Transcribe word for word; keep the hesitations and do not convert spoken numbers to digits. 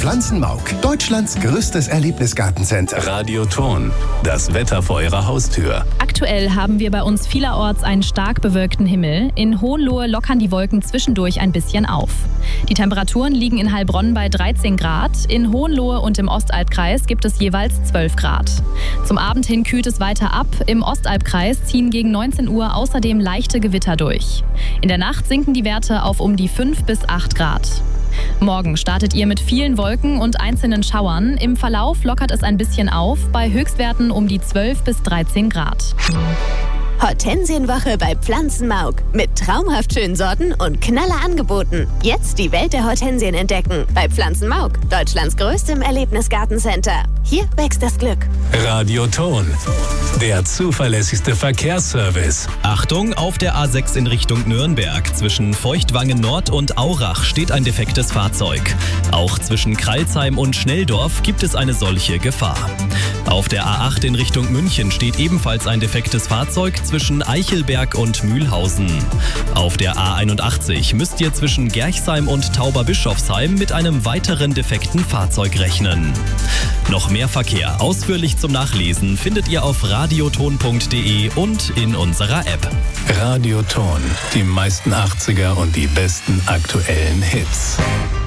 Pflanzenmauk, Deutschlands größtes Erlebnisgartencenter. Radioton, das Wetter vor Ihrer Haustür. Aktuell haben wir bei uns vielerorts einen stark bewölkten Himmel. In Hohenlohe lockern die Wolken zwischendurch ein bisschen auf. Die Temperaturen liegen in Heilbronn bei dreizehn Grad. In Hohenlohe und im Ostalbkreis gibt es jeweils zwölf Grad. Zum Abend hin kühlt es weiter ab. Im Ostalbkreis ziehen gegen neunzehn Uhr außerdem leichte Gewitter durch. In der Nacht sinken die Werte auf um die fünf bis acht Grad. Morgen startet ihr mit vielen Wolken und einzelnen Schauern. Im Verlauf lockert es ein bisschen auf, bei Höchstwerten um die zwölf bis dreizehn Grad. Hortensienwoche bei Pflanzenmauk. Mit traumhaft schönen Sorten und knaller Angeboten. Jetzt die Welt der Hortensien entdecken. Bei Pflanzenmauk, Deutschlands größtem Erlebnisgartencenter. Hier wächst das Glück. Radioton, der zuverlässigste Verkehrsservice. Achtung, auf der A sechs in Richtung Nürnberg. Zwischen Feuchtwangen Nord und Aurach steht ein defektes Fahrzeug. Auch zwischen Kralsheim und Schnelldorf gibt es eine solche Gefahr. Auf der A acht in Richtung München steht ebenfalls ein defektes Fahrzeug zwischen Eichelberg und Mühlhausen. Auf der A einundachtzig müsst ihr zwischen Gerchsheim und Tauberbischofsheim mit einem weiteren defekten Fahrzeug rechnen. Noch mehr Verkehr ausführlich zum Nachlesen findet ihr auf radioton punkt de und in unserer App. Radioton, die meisten achtziger und die besten aktuellen Hits.